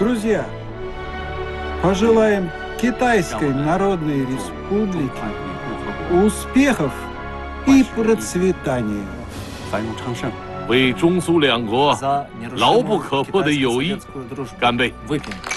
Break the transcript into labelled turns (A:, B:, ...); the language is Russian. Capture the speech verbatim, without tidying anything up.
A: Друзья, пожелаем Китайской Народной Республике успехов и процветания.
B: 为中苏两国牢不可破的友谊干杯！
C: Выпьем.